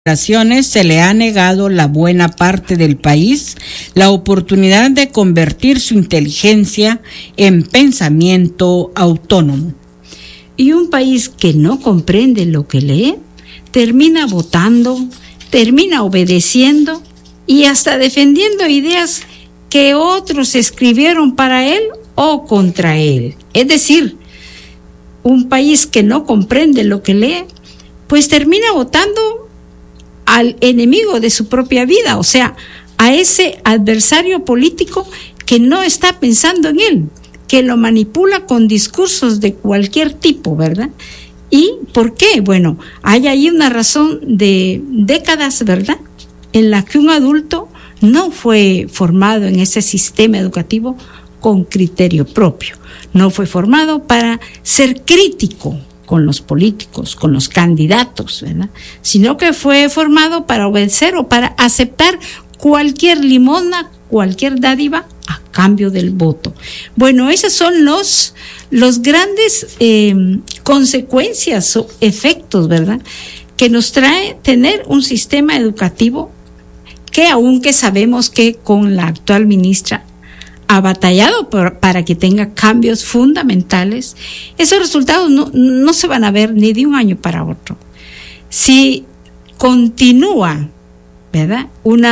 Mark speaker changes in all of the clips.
Speaker 1: Se le ha negado la buena parte del país la oportunidad de convertir su inteligencia en pensamiento autónomo.
Speaker 2: Y un país que no comprende lo que lee, termina votando, termina obedeciendo y hasta defendiendo ideas que otros escribieron para él o contra él. Es decir, un país que no comprende lo que lee, pues termina votando al enemigo de su propia vida, o sea, a ese adversario político que no está pensando en él, que lo manipula con discursos de cualquier tipo, ¿verdad? ¿Y por qué? Bueno, hay ahí una razón de décadas, ¿verdad?, en la que un adulto no fue formado en ese sistema educativo con criterio propio, no fue formado para ser crítico con los políticos, con los candidatos, ¿verdad?, sino que fue formado para obedecer o para aceptar cualquier limosna, cualquier dádiva a cambio del voto. Bueno, esos son los grandes consecuencias o efectos, ¿verdad?, que nos trae tener un sistema educativo que, aunque sabemos que con la actual ministra ha batallado para que tenga cambios fundamentales, esos resultados no se van a ver ni de un año para otro. Si continúa, ¿verdad?,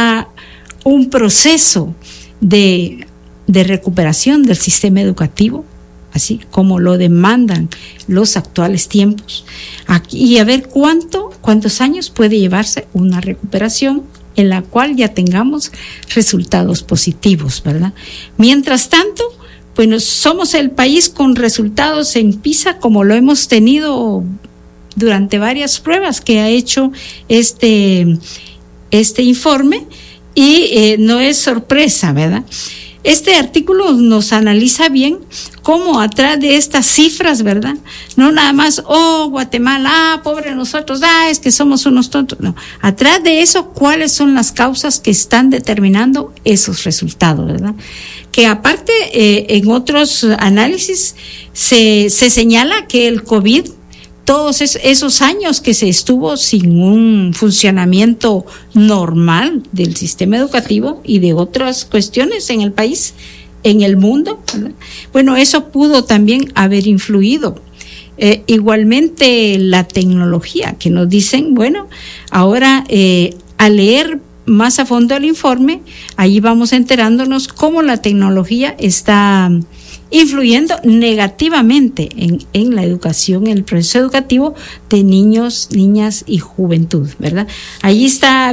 Speaker 2: un proceso de recuperación del sistema educativo, así como lo demandan los actuales tiempos, y a ver cuántos años puede llevarse una recuperación en la cual ya tengamos resultados positivos, ¿verdad? Mientras tanto, bueno, somos el país con resultados en PISA como lo hemos tenido durante varias pruebas que ha hecho este informe y no es sorpresa, ¿verdad? Este artículo nos analiza bien cómo atrás de estas cifras, ¿verdad?, no nada más, Guatemala, pobre nosotros, es que somos unos tontos, no. Atrás de eso, ¿cuáles son las causas que están determinando esos resultados, ¿verdad? Que aparte, en otros análisis se señala que el COVID, todos esos años que se estuvo sin un funcionamiento normal del sistema educativo y de otras cuestiones en el país, en el mundo, ¿verdad?, bueno, eso pudo también haber influido. Igualmente la tecnología, que nos dicen, bueno, ahora al leer más a fondo el informe, ahí vamos enterándonos cómo la tecnología está influyendo negativamente en la educación, en el proceso educativo de niños, niñas y juventud, ¿verdad? Ahí está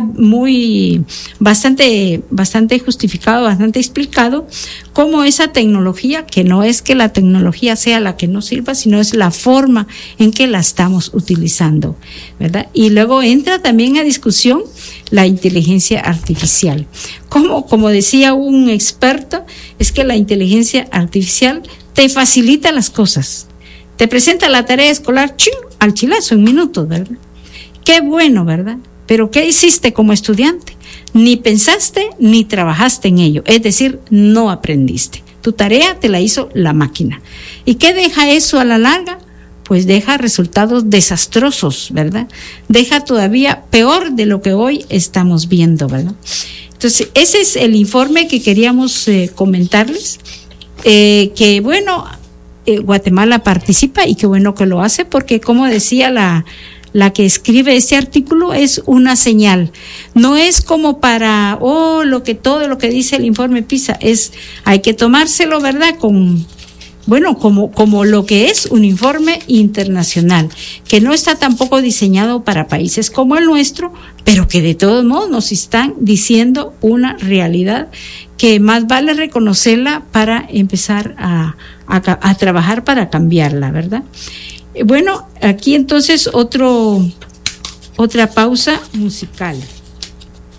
Speaker 2: bastante justificado, bastante explicado cómo esa tecnología, que no es que la tecnología sea la que nos sirva, sino es la forma en que la estamos utilizando, ¿verdad? Y luego entra también a discusión la inteligencia artificial. Como decía un experto, es que la inteligencia artificial te facilita las cosas, te presenta la tarea escolar al chilazo en minutos, ¿verdad? Qué bueno, ¿verdad? Pero ¿qué hiciste como estudiante? Ni pensaste ni trabajaste en ello, es decir, no aprendiste. Tu tarea te la hizo la máquina. ¿Y qué deja eso a la larga? Pues deja resultados desastrosos, ¿verdad? Deja todavía peor de lo que hoy estamos viendo, ¿verdad? Entonces, ese es el informe que queríamos comentarles, que bueno, Guatemala participa y qué bueno que lo hace, porque como decía la que escribe este artículo, es una señal. No es como para, todo lo que dice el informe PISA, hay que tomárselo, ¿verdad?, como lo que es un informe internacional, que no está tampoco diseñado para países como el nuestro, pero que de todos modos nos están diciendo una realidad que más vale reconocerla para empezar a trabajar para cambiarla, ¿verdad? Bueno, aquí entonces otra pausa musical.